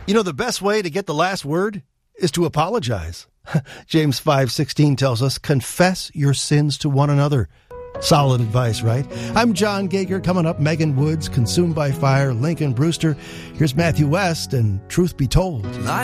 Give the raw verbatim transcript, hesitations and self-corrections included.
You know, the best way to get the last word is to apologize. James five sixteen tells us, confess your sins to one another. Solid advice, right? I'm John Gager. Coming up, Megan Woods, Consumed by Fire, Lincoln Brewster. Here's Matthew West and Truth Be Told.